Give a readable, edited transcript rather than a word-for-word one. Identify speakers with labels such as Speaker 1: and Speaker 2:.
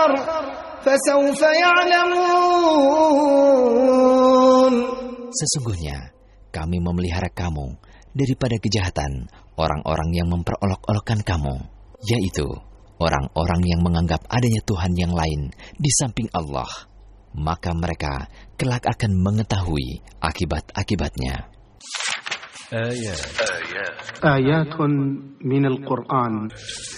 Speaker 1: آخر فسوف يعلمون.
Speaker 2: Sesungguhnya kami memelihara kamu daripada kejahatan orang-orang yang memperolok-olokkan kamu, yaitu orang-orang yang menganggap adanya Tuhan yang lain di samping Allah. Maka mereka kelak akan mengetahui akibat-akibatnya.
Speaker 3: آيات من القرآن